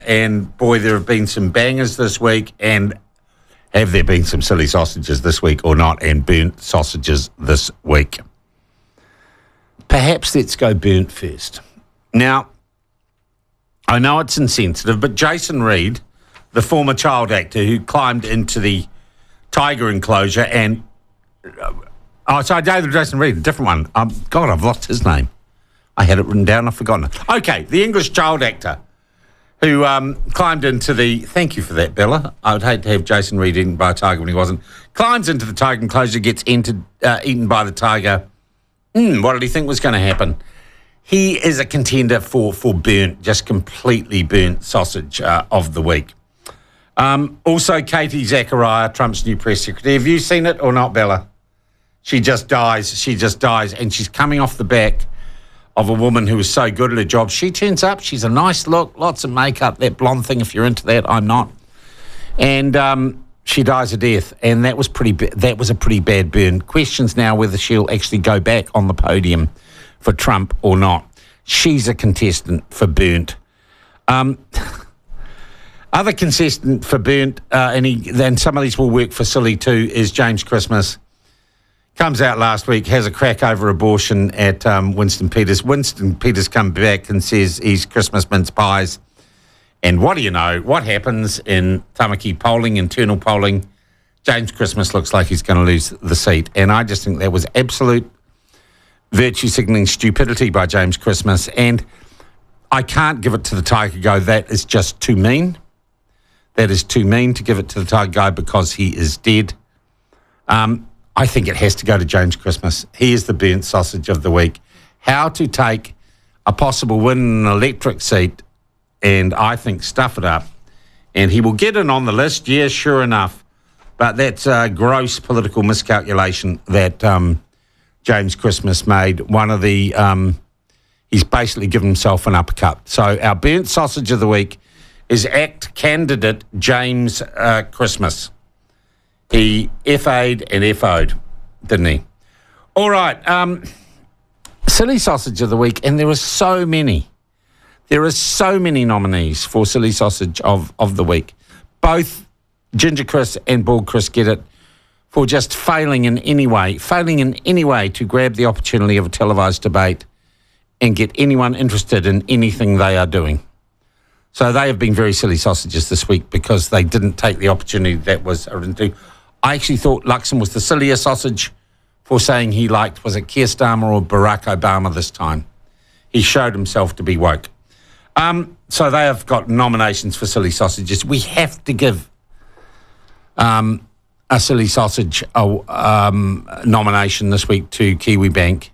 And boy, there have been some bangers this week. And have there been some silly sausages this week or not? And burnt sausages this week. Perhaps let's go burnt first. Now, I know it's insensitive, but Jason Reid, the former child actor who climbed into the tiger enclosure and... Jason Reid, a different one. God, I've lost his name. I had it written down, I've forgotten it. Okay, the English child actor who climbed into the... Thank you for that, Bella. I would hate to have Jason Reid eaten by a tiger when he wasn't. Climbs into the tiger enclosure, gets eaten by the tiger. What did he think was going to happen? He is a contender for burnt, just completely burnt sausage of the week. Also, Katie Zachariah, Trump's new press secretary. Have you seen it or not, Bella? She just dies. And she's coming off the back of a woman who was so good at her job. She turns up. She's a nice look, lots of makeup, that blonde thing. If you're into that, I'm not. And she dies a death. And that was a pretty bad burn. Questions now whether she'll actually go back on the podium for Trump or not. She's a contestant for burnt. Other contestant for burnt, and some of these will work for silly too, is James Christmas. Comes out last week, has a crack over abortion at Winston Peters. Winston Peters comes back and says he's Christmas mince pies. And what do you know? What happens in Tamaki polling, internal polling? James Christmas looks like he's going to lose the seat. And I just think that was absolute virtue signalling stupidity by James Christmas. And I can't give it to the Tiger Guy. That is just too mean. That is too mean to give it to the Tiger Guy because he is dead. I think it has to go to James Christmas. He is the burnt sausage of the week. How to take a possible win in an electric seat and I think stuff it up. And he will get in on the list, yeah, sure enough. But that's a gross political miscalculation that James Christmas made. One of the... he's basically given himself an uppercut. So our burnt sausage of the week is ACT candidate James Christmas. He FA'd and FO'd, didn't he? All right, silly sausage of the week, and there are so many. There are so many nominees for silly sausage of the week. Both Ginger Chris and Bald Chris get it for just failing in any way to grab the opportunity of a televised debate and get anyone interested in anything they are doing. So they have been very silly sausages this week because they didn't take the opportunity that was to. I actually thought Luxon was the sillier sausage for saying he liked, was it Keir Starmer or Barack Obama this time? He showed himself to be woke. So they have got nominations for silly sausages. We have to give a silly sausage nomination this week to Kiwi Bank.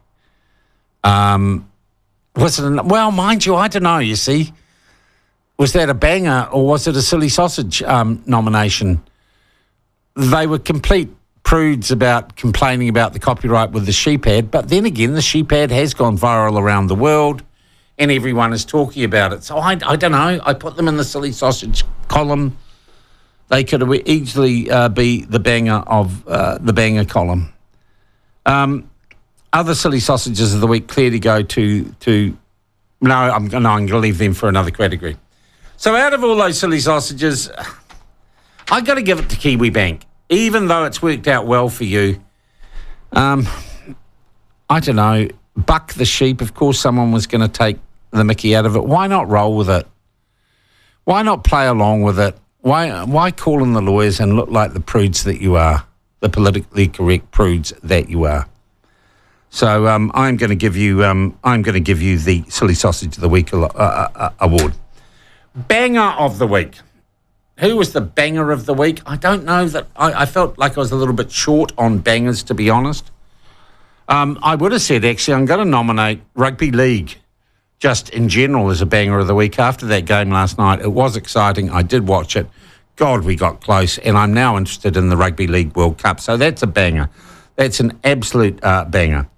Was it? Well, mind you, I don't know, you see. Was that a banger or was it a silly sausage nomination? They were complete prudes about complaining about the copyright with the sheep ad, but then again, the sheep ad has gone viral around the world and everyone is talking about it. So I don't know. I put them in the silly sausage column. They could easily be the banger of the banger column. Other silly sausages of the week clearly go to I'm going to leave them for another category. So out of all those silly sausages, I got to give it to Kiwi Bank, even though it's worked out well for you. I don't know. Buck the sheep. Of course, someone was going to take the mickey out of it. Why not roll with it? Why not play along with it? Why call in the lawyers and look like the prudes that you are, the politically correct prudes that you are? So I'm going to give you the silly sausage of the week award. Banger of the week. Who was the banger of the week? I don't know. That I felt like I was a little bit short on bangers, to be honest. I would have said, actually, I'm going to nominate Rugby League just in general as a banger of the week. After that game last night, it was exciting. I did watch it. God, we got close, and I'm now interested in the Rugby League World Cup. So that's a banger. That's an absolute banger.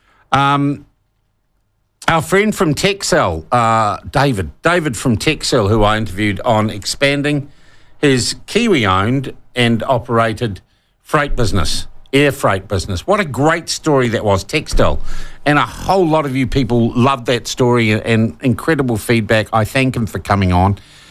Our friend from Texel, David from Texel, who I interviewed on expanding his Kiwi-owned and operated freight business, air freight business. What a great story that was, Textel. And a whole lot of you people loved that story and incredible feedback. I thank him for coming on.